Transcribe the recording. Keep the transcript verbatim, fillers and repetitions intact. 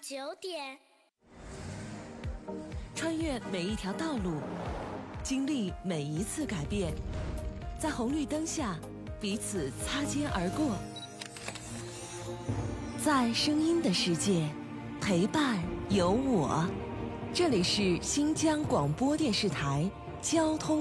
九点。 穿越每一条道路，经历每一次改变，在红绿灯下彼此擦肩而过，在声音的世界陪伴有我。这里是新疆广播电视台交通